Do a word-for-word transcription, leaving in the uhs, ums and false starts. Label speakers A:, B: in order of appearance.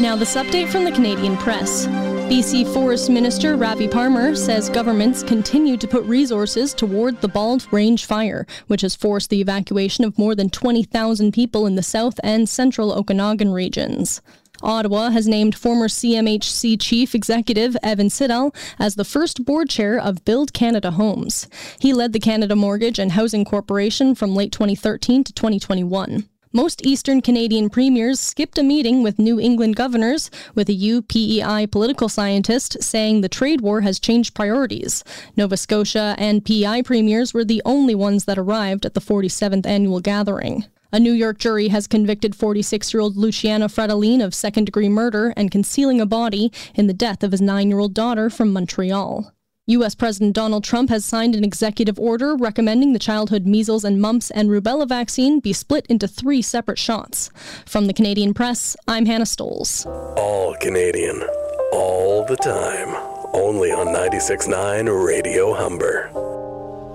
A: Now this update from the Canadian Press. B C Forest Minister Ravi Parmar says governments continue to put resources toward the Bald Range fire, which has forced the evacuation of more than twenty thousand people in the south and central Okanagan regions. Ottawa has named former C M H C Chief Executive Evan Siddall as the first board chair of Build Canada Homes. He led the Canada Mortgage and Housing Corporation from late twenty thirteen to twenty twenty-one. Most Eastern Canadian premiers skipped a meeting with New England governors, with a U P E I political scientist saying the trade war has changed priorities. Nova Scotia and P E I premiers were the only ones that arrived at the forty-seventh annual gathering. A New York jury has convicted forty-six-year-old Luciano Fratellin of second-degree murder and concealing a body in the death of his nine-year-old daughter from Montreal. U S President Donald Trump has signed an executive order recommending the childhood measles and mumps and rubella vaccine be split into three separate shots. From the Canadian Press, I'm Hannah Stoles.
B: All Canadian, all the time. Only on ninety-six point nine Radio Humber.